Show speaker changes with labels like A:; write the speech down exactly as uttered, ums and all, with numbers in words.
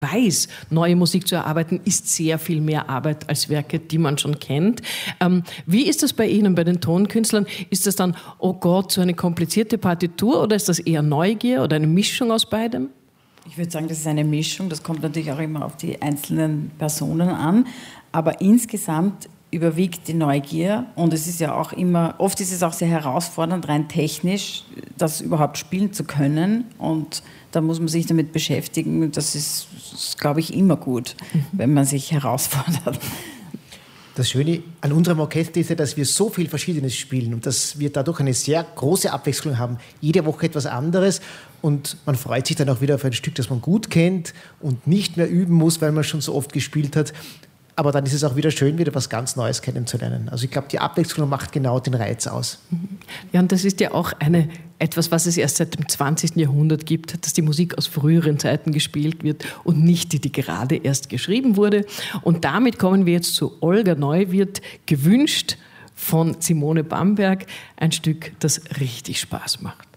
A: weiß, neue Musik zu erarbeiten, ist sehr viel mehr Arbeit als Werke, die man schon kennt. Ähm, wie ist das bei Ihnen, bei den Tonkünstlern? Ist das dann, oh Gott, so eine komplizierte Partitur oder ist das eher Neugier oder eine Mischung aus beidem?
B: Ich würde sagen, das ist eine Mischung. Das kommt natürlich auch immer auf die einzelnen Personen an. Aber insgesamt überwiegt die Neugier und es ist ja auch immer, oft ist es auch sehr herausfordernd, rein technisch, das überhaupt spielen zu können und da muss man sich damit beschäftigen. Das ist, ist glaube ich, immer gut, mhm. wenn man sich herausfordert.
C: Das Schöne an unserem Orchester ist ja, dass wir so viel Verschiedenes spielen und dass wir dadurch eine sehr große Abwechslung haben. Jede Woche etwas anderes und man freut sich dann auch wieder auf ein Stück, das man gut kennt und nicht mehr üben muss, weil man schon so oft gespielt hat. Aber dann ist es auch wieder schön, wieder was ganz Neues kennenzulernen. Also ich glaube, die Abwechslung macht genau den Reiz aus.
A: Ja, und das ist ja auch eine, etwas, was es erst seit dem zwanzigsten Jahrhundert gibt, dass die Musik aus früheren Zeiten gespielt wird und nicht die, die gerade erst geschrieben wurde. Und damit kommen wir jetzt zu Olga Neuwirth, gewünscht von Simone Bamberg, ein Stück, das richtig Spaß macht.